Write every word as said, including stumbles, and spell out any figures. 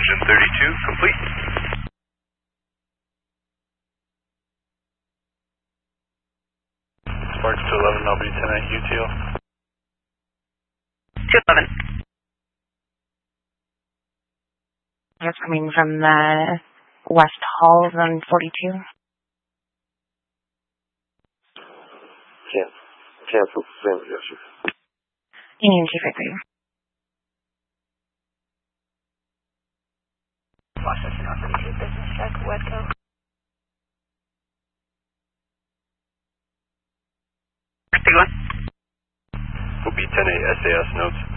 Engine thirty-two, complete. Sparks two eleven, I'll be ten eight U T L. two eleven. That's coming from the West Hall on forty-two. Cancel. Cancel. Same suggestion. Union two five three. Washington on forty-two, business check, Wedco. Big one. Will be ten eight S A S notes.